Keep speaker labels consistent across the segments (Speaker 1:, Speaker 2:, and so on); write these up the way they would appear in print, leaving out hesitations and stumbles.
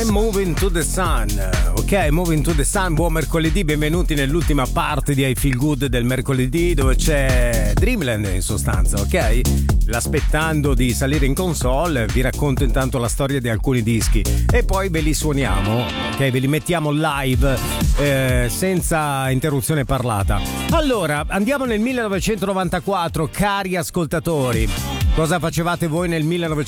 Speaker 1: I'm Moving to the Sun. Ok, Moving to the Sun, buon mercoledì, benvenuti nell'ultima parte di I Feel Good del mercoledì, dove c'è Dreamland in sostanza, ok? L'aspettando di salire in console, vi racconto intanto la storia di alcuni dischi e poi ve li suoniamo, ok? Ve li mettiamo live senza interruzione parlata. Allora, andiamo nel 1994, cari ascoltatori. Cosa facevate voi nel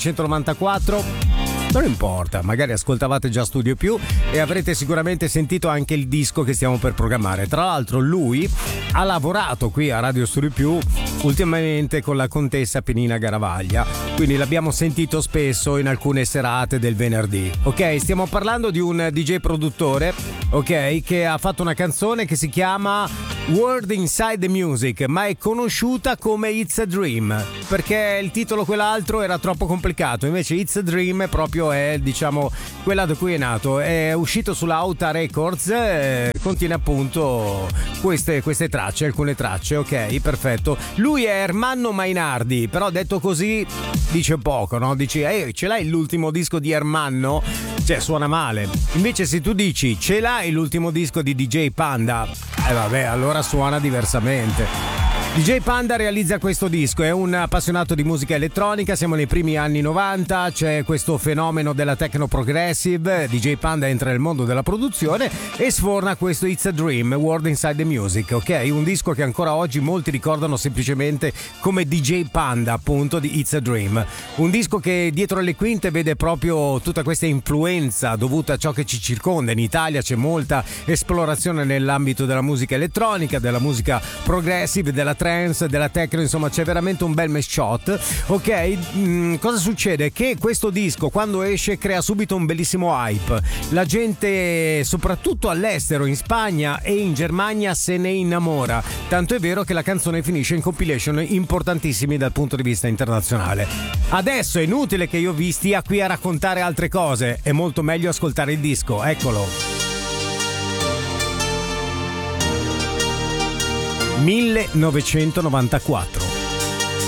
Speaker 1: 1994? Non importa, magari ascoltavate già Studio Più e avrete sicuramente sentito anche il disco che stiamo per programmare. Tra l'altro lui ha lavorato qui a Radio Studio Più ultimamente con la contessa Penina Garavaglia, quindi l'abbiamo sentito spesso in alcune serate del venerdì. Ok, stiamo parlando di un DJ produttore, ok, che ha fatto una canzone che si chiama World Inside the Music, ma è conosciuta come It's a Dream, perché il titolo quell'altro era troppo complicato, invece It's a Dream proprio è, diciamo, quella da cui è nato. È uscito sulla Auta Records, contiene appunto queste tracce, alcune tracce, ok, perfetto. Lui è Ermanno Mainardi, però detto così dice poco, no? Dici, ce l'hai l'ultimo disco di Ermanno? Cioè, suona male. Invece se tu dici, ce l'hai l'ultimo disco di DJ Panda? Vabbè, allora suona diversamente. DJ Panda realizza questo disco, è un appassionato di musica elettronica, siamo nei primi anni 90, c'è questo fenomeno della techno progressive, DJ Panda entra nel mondo della produzione e sforna questo It's a Dream, World Inside the Music, ok? Un disco che ancora oggi molti ricordano semplicemente come DJ Panda, appunto, di It's a Dream. Un disco che dietro le quinte vede proprio tutta questa influenza dovuta a ciò che ci circonda. In Italia c'è molta esplorazione nell'ambito della musica elettronica, della musica progressive, della trance, della techno, insomma c'è veramente un bel mashup, ok? Cosa succede? Che questo disco quando esce crea subito un bellissimo hype, la gente soprattutto all'estero, in Spagna e in Germania se ne innamora, tanto è vero che la canzone finisce in compilation importantissimi dal punto di vista internazionale. Adesso è inutile che io vi stia qui a raccontare altre cose, è molto meglio ascoltare il disco, eccolo. 1994.